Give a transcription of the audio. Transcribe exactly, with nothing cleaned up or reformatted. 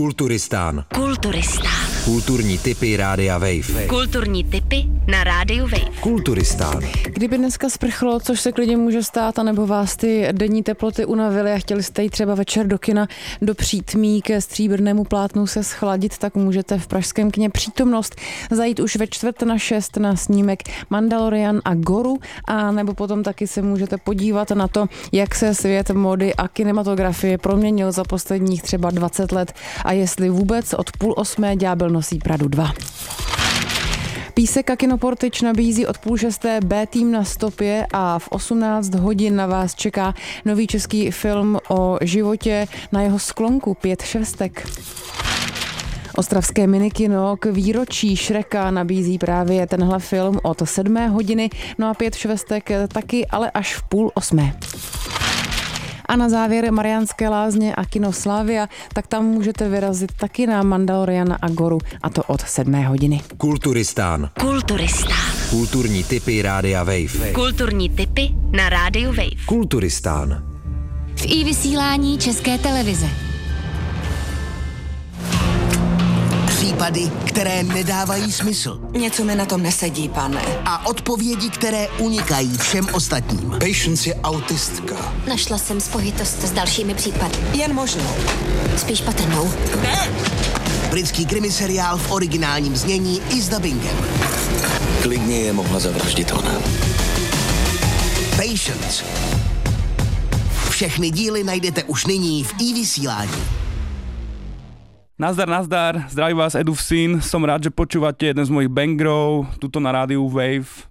Kulturistán. Kulturistán. Kulturní tipy Rádia Wave. Kulturní tipy na Rádiu Wave. Kulturistán. Kdyby dneska sprchlo, což se klidně může stát, anebo vás ty denní teploty unavily a chtěli jste jít třeba večer do kina, do Přítmí ke stříbrnému plátnu se schladit, tak můžete v pražském kině Přítomnost zajít už ve čtvrt na šest na snímek Mandalorian a Goru, a nebo potom taky se můžete podívat na to, jak se svět mody a kinematografie proměnil za posledních třeba dvacet let a jestli vůbec od půl osmé Ďábel nosí Pradu dva. Písek a Kinoportyč nabízí od půl šesté B-tým na stopě a v osmnáct hodin na vás čeká nový český film o životě na jeho sklonku Pět švestek. Ostravské minikino k výročí Šreka nabízí právě tenhle film od sedmé hodiny, no a Pět švestek taky, ale až v půl osmé. A na závěr Mariánské Lázně a kino Slavia, tak tam můžete vyrazit taky na Mandaloriana a Goru, a to od sedmé hodiny. Kulturistán. Kulturistán. Kulturní tipy Rádia Wave. Kulturní tipy na Rádiu Wave. Kulturistán. V iVysílání České televize. Případy, které nedávají smysl. Něco mi na tom nesedí, pane. A odpovědi, které unikají všem ostatním. Patience je autistka. Našla jsem spojitost s dalšími případy. Jen možnou. Spíš patrnou. Ne! Britský krimiseriál v originálním znění i s dabingem. Klidně je mohla zavraždit ona. Patience. Všechny díly najdete už nyní v iVysílání. Nazdar, nazdar, zdraví vás Edu Vsín, som rád, že počúvate jeden z mojich bangrov, tuto na rádiu Wave.